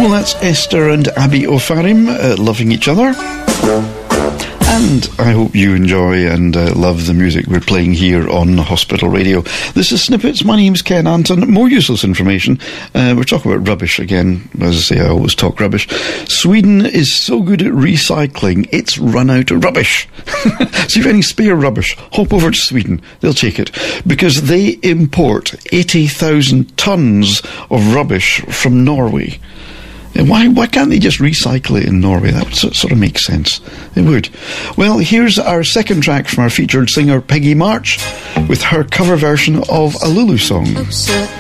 Well, that's Esther and Abby O'Farim loving each other. And I hope you enjoy and love the music we're playing here on Hospital Radio. This is Snippets. My name's Ken Anton. More useless information. We're talking about rubbish again. As I say, I always talk rubbish. Sweden is so good at recycling, it's run out of rubbish. So if you have any spare rubbish, hop over to Sweden. They'll take it. Because they import 80,000 tonnes of rubbish from Norway. Why can't they just recycle it in Norway? That would sort of make sense. It would. Well, here's our second track from our featured singer, Peggy March, with her cover version of a Lulu song.